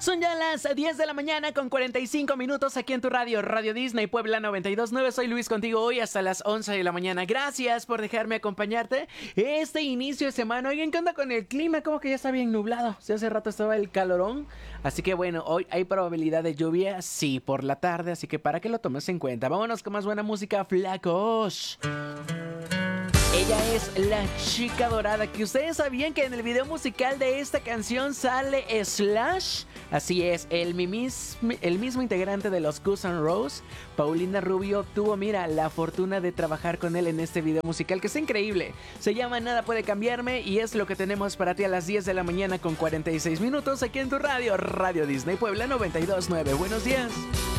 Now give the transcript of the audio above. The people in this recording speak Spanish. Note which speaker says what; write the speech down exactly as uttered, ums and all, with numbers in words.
Speaker 1: Son ya las diez de la mañana con cuarenta y cinco minutos aquí en tu radio, Radio Disney Puebla noventa y dos punto nueve. Soy Luis contigo hoy hasta las once de la mañana. Gracias por dejarme acompañarte este inicio de semana. Oigan, ¿qué onda con el clima? Como que ya está bien nublado. Si hace rato estaba el calorón. Así que bueno, hoy hay probabilidad de lluvia, sí, por la tarde. Así que para que lo tomes en cuenta. Vámonos con más buena música, flacos. Ella es la chica dorada, que ustedes sabían que en el video musical de esta canción sale Slash. Así es, el, mimis, el mismo integrante de los Guns N' Roses, Paulina Rubio, tuvo, mira, la fortuna de trabajar con él en este video musical, que es increíble. Se llama Nada Puede Cambiarme y es lo que tenemos para ti a las diez de la mañana con cuarenta y seis minutos aquí en tu radio, Radio Disney Puebla noventa y dos punto nueve. Buenos días.